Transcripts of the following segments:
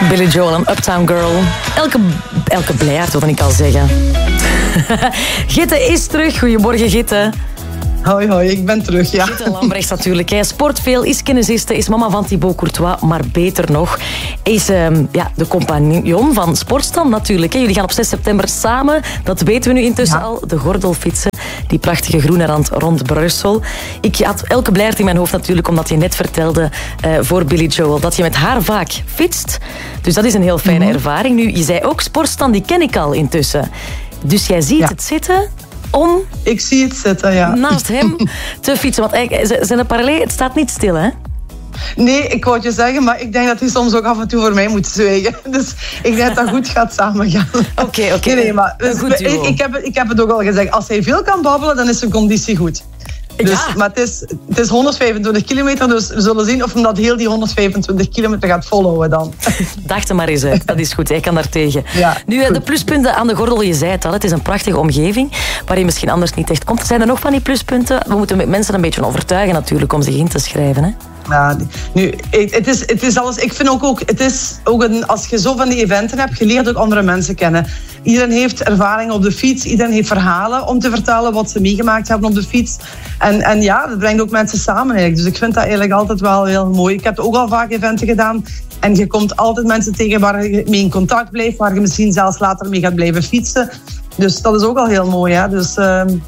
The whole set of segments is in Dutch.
Billy Joel en Uptown Girl. Elke Blijaard, wil ik al zeggen. Gitte is terug. Goedemorgen, Gitte. Hoi, ik ben terug, ja. Gitte Lambrechts natuurlijk. Hij sport veel, is kinesiste, is mama van Thibaut Courtois, maar beter nog, is de compagnon van Sportstand natuurlijk. Jullie gaan op 6 september samen, dat weten we nu intussen al, de gordel fietsen. Die prachtige groene rand rond Brussel. Ik had Elke Blijaert in mijn hoofd natuurlijk, omdat je net vertelde voor Billy Joel dat je met haar vaak fietst. Dus dat is een heel fijne ervaring. Nu, je zei ook, Sportstand, die ken ik al intussen. Dus jij ziet het zitten om... Ik zie het zitten, ja. Naast hem te fietsen. Want eigenlijk, zijn parallel, het staat niet stil, hè? Nee, ik wou het je zeggen, maar ik denk dat hij soms ook af en toe voor mij moet zwegen. Dus ik denk dat dat goed gaat samengaan. Oké. Nee, maar dus, ik heb het ook al gezegd. Als hij veel kan babbelen, dan is zijn conditie goed. Dus, ja. Maar het is 125 kilometer, dus we zullen zien of hij dat heel die 125 kilometer gaat volhouden dan. Dacht er maar eens uit, dat is goed, hij kan daar tegen. Ja, nu, de pluspunten aan de gordel, je zei het al, het is een prachtige omgeving waar je misschien anders niet echt komt. Zijn er nog van die pluspunten? We moeten mensen een beetje overtuigen natuurlijk om zich in te schrijven, hè? Ja, nu, het is alles. Ik vind ook het is ook als je zo van die eventen hebt, je leert ook andere mensen kennen. Iedereen heeft ervaring op de fiets, iedereen heeft verhalen om te vertellen wat ze meegemaakt hebben op de fiets. En ja, dat brengt ook mensen samen eigenlijk. Dus ik vind dat eigenlijk altijd wel heel mooi. Ik heb ook al vaak eventen gedaan en je komt altijd mensen tegen waar je mee in contact blijft, waar je misschien zelfs later mee gaat blijven fietsen. Dus dat is ook al heel mooi, hè. Dus...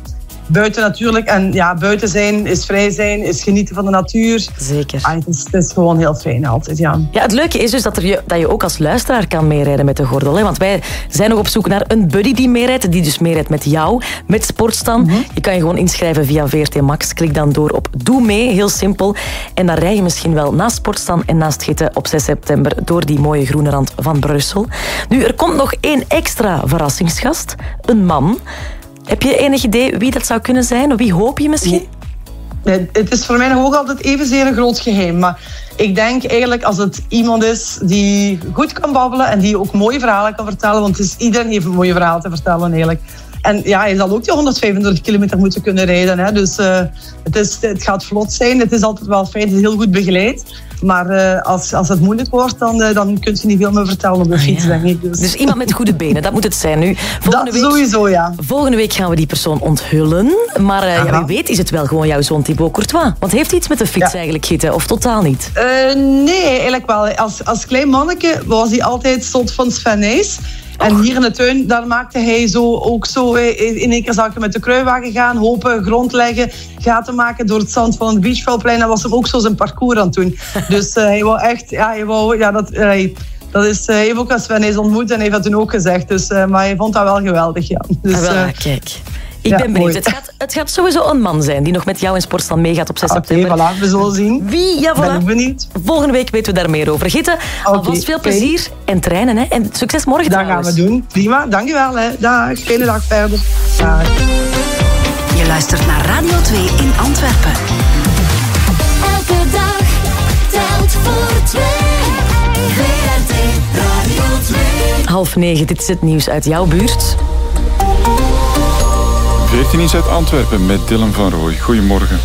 buiten natuurlijk. En ja, buiten zijn is vrij zijn, is genieten van de natuur. Zeker. Het is gewoon heel fijn altijd, ja. Ja, het leuke is dus dat je ook als luisteraar kan meerijden met de gordel. Hè? Want wij zijn nog op zoek naar een buddy die meerijdt. Die dus meerijdt met jou, met Sportstand. Je kan je gewoon inschrijven via VRT Max. Klik dan door op Doe mee, heel simpel. En dan rij je misschien wel naast Sportstand en naast Gitte op 6 september door die mooie groene rand van Brussel. Nu, er komt nog 1 extra verrassingsgast. Een man. Heb je enig idee wie dat zou kunnen zijn? Wie hoop je misschien? Nee, het is voor mij nog ook altijd evenzeer een groot geheim. Maar ik denk eigenlijk als het iemand is die goed kan babbelen en die ook mooie verhalen kan vertellen. Want iedereen heeft een mooie verhaal te vertellen eigenlijk. En ja, hij zal ook die 125 kilometer moeten kunnen rijden. Hè. Dus het gaat vlot zijn. Het is altijd wel fijn, het is heel goed begeleid. Maar als het moeilijk wordt, dan kun je niet veel meer vertellen op de fiets, denk ik. Dus iemand met goede benen, dat moet het zijn nu. Sowieso, ja. Volgende week gaan we die persoon onthullen. Maar wie weet is het wel gewoon jouw zoon Thibaut Courtois. Want heeft hij iets met de fiets eigenlijk, Gitte? Of totaal niet? Nee, eigenlijk wel. Als klein manneke was hij altijd soort van Sven Nys. En hier in de tuin, daar maakte hij ook zo in één keer zou ik met de kruiwagen gaan, hopen, grond leggen, gaten maken door het zand van het Beachveldplein. Dat was hem ook zo zijn parcours aan het doen. Dus hij wou echt, hij heeft ook wel Sven Nys ontmoet en heeft dat toen ook gezegd. Dus, maar hij vond dat wel geweldig, ja. Dus, kijk. Ik ben benieuwd. Het gaat sowieso een man zijn die nog met jou in Sportstand meegaat op 6 september. Oké, voilà, we zullen zien. Wie? Ja, voilà. Ben ik benieuwd. Volgende week weten we daar meer over. Gitte, alvast veel plezier en trainen. Hè. En succes morgen trouwens. Dat gaan we doen. Prima, dankjewel. Hè. Dag, fijne dag verder. Dag. Je luistert naar Radio 2 in Antwerpen. Elke dag telt voor 2. VRT Radio 2. 8:30, dit is het nieuws uit jouw buurt. 14 is uit Antwerpen met Dylan van Rooij. Goedemorgen.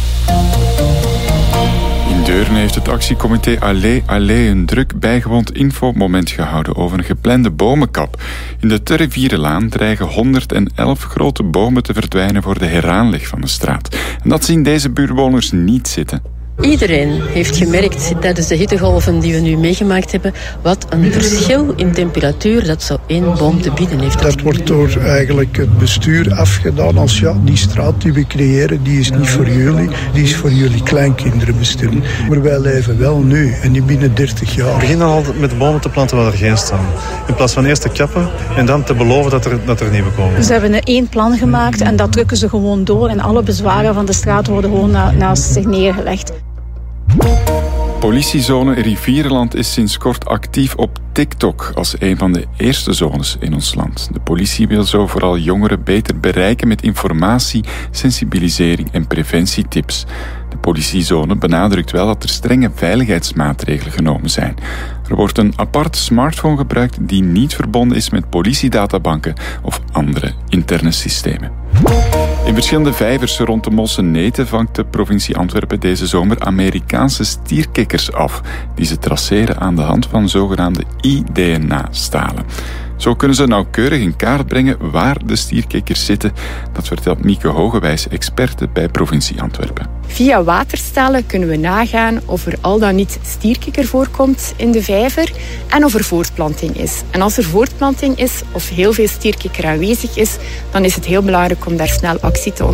In Deurne heeft het actiecomité Allee een druk bijgewoond infomoment gehouden over een geplande bomenkap. In de Terrevierenlaan dreigen 111 grote bomen te verdwijnen voor de heraanleg van de straat. En dat zien deze buurtbewoners niet zitten. Iedereen heeft gemerkt tijdens de hittegolven die we nu meegemaakt hebben wat een verschil in temperatuur dat zo één boom te bieden heeft. Dat wordt door eigenlijk het bestuur afgedaan als die straat die we creëren, die is niet voor jullie, die is voor jullie kleinkinderen bestemd. Maar wij leven wel nu en niet binnen 30 jaar. We beginnen al met de bomen te planten waar er geen staan. In plaats van eerst te kappen en dan te beloven dat er nieuwe komen. Ze hebben 1 plan gemaakt en dat drukken ze gewoon door en alle bezwaren van de straat worden gewoon naast zich neergelegd. Politiezone Rivierenland is sinds kort actief op TikTok als een van de eerste zones in ons land. De politie wil zo vooral jongeren beter bereiken met informatie, sensibilisering en preventietips. De politiezone benadrukt wel dat er strenge veiligheidsmaatregelen genomen zijn. Er wordt een aparte smartphone gebruikt die niet verbonden is met politiedatabanken of andere interne systemen. In verschillende vijvers rond de Mossen-Neten vangt de provincie Antwerpen deze zomer Amerikaanse stierkikkers af, die ze traceren aan de hand van zogenaamde iDNA-stalen. Zo kunnen ze nauwkeurig in kaart brengen waar de stierkikkers zitten. Dat vertelt Mieke Hogewijs, experte bij provincie Antwerpen. Via waterstalen kunnen we nagaan of er al dan niet stierkikker voorkomt in de vijver en of er voortplanting is. En als er voortplanting is of heel veel stierkikker aanwezig is, dan is het heel belangrijk om daar snel actie te ondernemen.